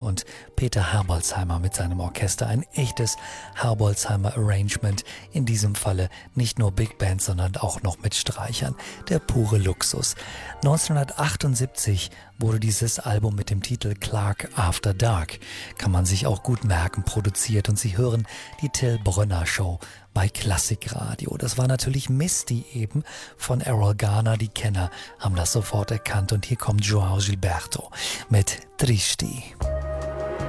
und Peter Herbolzheimer mit seinem Orchester. Ein echtes Herbolzheimer Arrangement. In diesem Falle nicht nur Big Band, sondern auch noch mit Streichern. Der pure Luxus. 1978 wurde dieses Album mit dem Titel Clark After Dark, kann man sich auch gut merken, produziert, und Sie hören die Till Brönner Show bei Klassikradio. Das war natürlich Misty eben von Errol Garner. Die Kenner haben das sofort erkannt, und hier kommt João Gilberto mit Tristi.